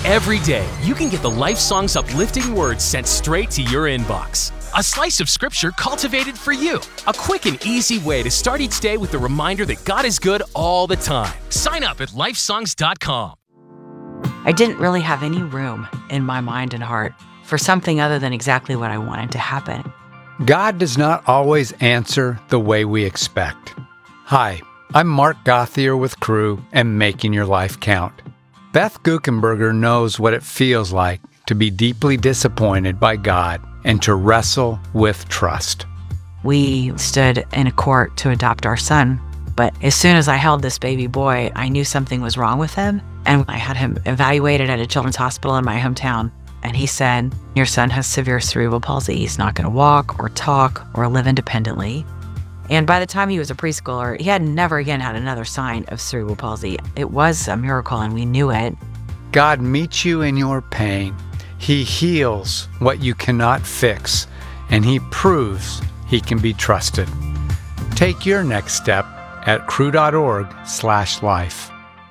Every day, you can get the Life Songs uplifting words sent straight to your inbox. A slice of scripture cultivated for you. A quick and easy way to start each day with the reminder that God is good all the time. Sign up at lifesongs.com. I didn't really have any room in my mind and heart for something other than exactly what I wanted to happen. God does not always answer the way we expect. Hi, I'm Mark Gothier with Crew and Making Your Life Count. Beth Guckenberger knows what it feels like to be deeply disappointed by God and to wrestle with trust. We stood in a court to adopt our son, but as soon as I held this baby boy, I knew something was wrong with him, and I had him evaluated at a children's hospital in my hometown, and he said, "Your son has severe cerebral palsy. He's not going to walk or talk or live independently." And by the time he was a preschooler, he had never again had another sign of cerebral palsy. It was a miracle, and we knew it. God meets you in your pain. He heals what you cannot fix, and He proves He can be trusted. Take your next step at crew.org/life.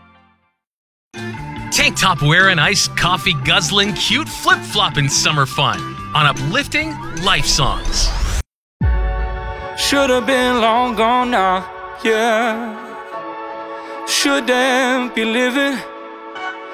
Tank top wearing, iced coffee guzzling, cute flip-flopping summer fun on uplifting Life Songs. Should've been long gone now, yeah. Shouldn't be living